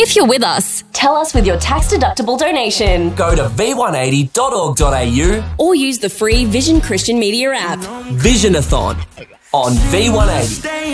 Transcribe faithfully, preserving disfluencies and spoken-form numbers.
If you're with us, tell us with your tax-deductible donation. Go to v one eighty dot org dot a u Or use the free Vision Christian Media app. Visionathon on v one eighty.